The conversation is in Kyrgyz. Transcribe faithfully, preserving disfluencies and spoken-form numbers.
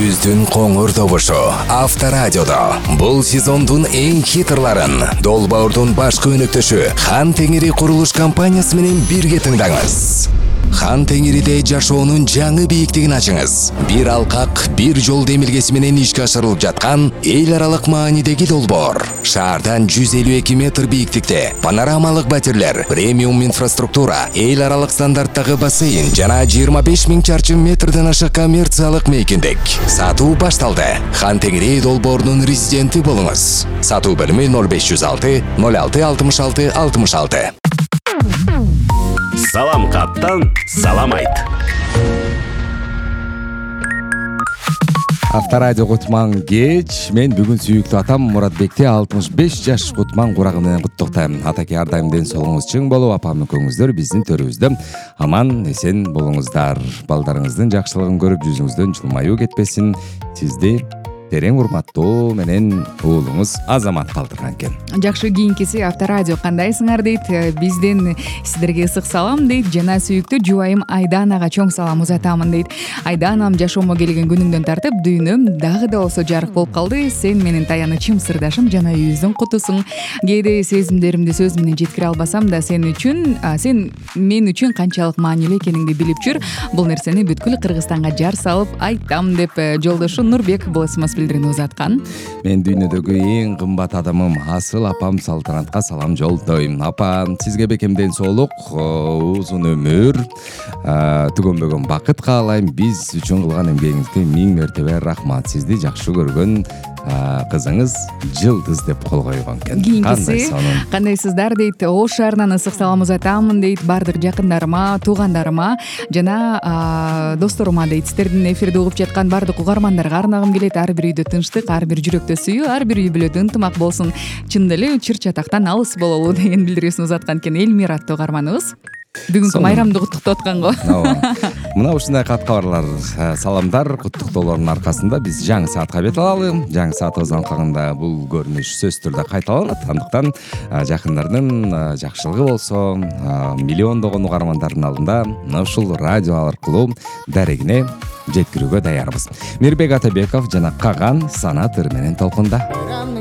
Күздүн коңур добушу Авторадиодо. Бул сезондун эң хитрларын Долбоордун башкы өнөктөшү Хан Теңири курулуш компаниясы менен бирге тыңдаңыз. Хан Теңириде жашоонун жаңы бийиктигин ачыңыз. Бир алкак, бир жол демилгеси менен ишке ашырылып жаткан эл аралык маанидеги долбоор. Шаардан жүз элүү эки метр бийиктикте панорамалык батирлер, премиум инфраструктура, эл аралык стандарттагы бассейн жана жыйырма беш миң чарчы метрден ашык коммерциялык мейкиндик. Сатуу башталды. Хан Теңири долбоорунун резиденти болуңуз. Сатуу бөлүмү ноль беш жүз алты ноль алты алтымыш алты алтымыш алты. Салам каптан, салам айт. Авторадио кутман кеч. Мен бүгүн сүйүктүү атам Муратбекти алтымыш беш жаш кутман курагы менен куттуктайм. Атаке ар дайым ден соолугуңуз чың болуп, апам экөөңүздөр биздин төрүбүздө аман эсен болуңуздар. Балдарыңыздын жакшылыгын көрүп жүзүңүздөн жылмаюу кетпесин. Сизди терең урматтоо менен уулуңуз Азамат калтырган экен. Жакшы кийинкиси Авторадио кандайсыңар дейт. Биздин сиздерге ысык салам дейт. Жана сүйүктүү жубайым Айданага чоң салам узатамын дейт. Айданам, жашоомо келген күнүңдөн тартып дүйнөм дагы да болсо жарык болуп калды. Сен менин таянычым, сырдашым жана үйүбүздүн кутусуң. Кээде сезимдеримди сөз менен жеткире албасам да сен үчүн, сен мен үчүн канчалык маанилүү экениңди билип жүр. Бул нерсени бүткүл Кыргызстанга жар салып айтам деп жолдошу Нурбек болсмос билдирүүнү узаткан. Мен дүйнөдөгү эң кымбат адамым асыл апам Салтанатка салам жолдойм. Апа, сизге бекемден соолук, узун өмүр, түгөнбөгөн бакыт каалайм. Биз үчүн кылган эмгегиңизге миң мертебе рахмат. Сизди жакшы көргөн кызыңыз Жылдыз деп кол койгон экен. Кийинкиси кандайсыздар дейт. Ош шаарынан ысык салам узатамын дейт. Бардык жакындарыма, туугандарыма жана досторума дейт. Сиздердин эфирди угуп жаткан бардык угармандарга арнагым келет. Ар бир үйдө тынчтык, ар бир жүрөктө сүйүү, ар бир үй бүлөдө ынтымак болсун. Чындап эле чыр чатактан алыс бололу деген билдирүүсүн узаткан экен Элмира аттуу угарманыбыз. Бүгүнкү майрамды куттуктап аткан го. Мына ушундай кат кабарлар, саламдар, куттуктоолордун аркасында биз жаңы саатка бет алалы. Жаңы саатыбыздын калганда бул көрүнүш сөзсүз түрдө кайталанат. Андыктан жакындардын жакшылыгы болсо, миллиондогон угармандардын алдында ушул радио аркылуу дарегине жеткирүүгө даярбыз. Мирбек Атабеков жана Каган санат ыр менен толкунда.